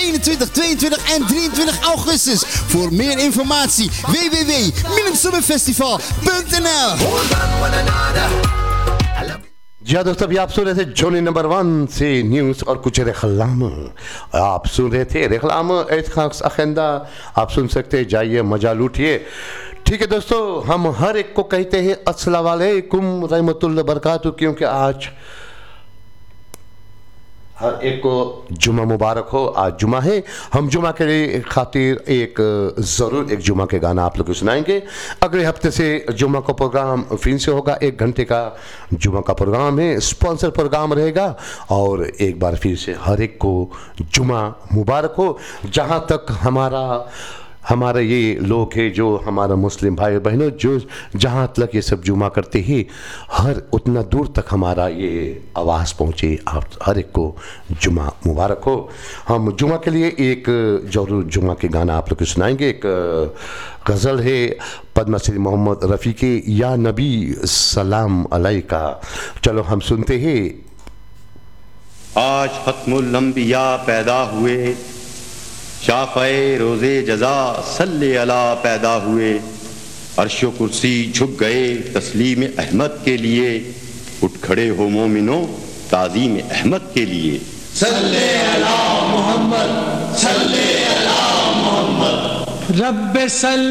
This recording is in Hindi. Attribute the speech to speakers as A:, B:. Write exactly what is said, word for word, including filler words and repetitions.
A: eenentwintig, tweeëntwintig en drieëntwintig augustus. Voor meer informatie w w w punt milan summer festival punt n l.
B: जी हाँ दोस्तों, अभी आप सुन रहे थे जोनी नंबर वन से न्यूज़ और कुछ रेखलाम। आप सुन रहे थे रेखलाम एट खास अखेंदा। आप सुन सकते हैं, जाइए मजा लूटिए। ठीक है दोस्तों, हम हर एक को कहते हैं अस्सलाम वालेकुम रहमतुल्लाह बरकातहू, क्योंकि आज हर एक को जुमा मुबारक हो। आज जुमा है। हम जुमा के लिए खातिर एक ज़रूर एक जुमा के गाना आप लोग को सुनाएंगे। अगले हफ्ते से जुमा का प्रोग्राम फिर से होगा। एक घंटे का जुमा का प्रोग्राम है, स्पॉन्सर प्रोग्राम रहेगा। और एक बार फिर से हर एक को जुमा मुबारक हो। जहाँ तक हमारा हमारे ये लोग हैं, जो हमारा मुस्लिम भाई बहनों, जो जहाँ तक ये सब जुमा करते ही हर उतना दूर तक हमारा ये आवाज़ पहुँचे। आप हर एक को जुमा मुबारक हो। हम जुमा के लिए एक जरूर जुमा के गाना आप लोग को सुनाएंगे। एक गज़ल है पद्मश्री मोहम्मद रफ़ी के, या नबी सलाम अलैका। चलो हम सुनते हैं।
C: आज खत्मुल अंबिया पैदा हुए, शाफ़े रोज़े जज़ा सल्ले अला पैदा हुए। अर्शो कुर्सी झुक गए तस्लीम अहमद के लिए, उठ खड़े हो मोमिनो ताज़ीम अहमद के लिए।
D: सल्ले अला मोहम्मद, सल्ले अला मोहम्मद। रब्बे सल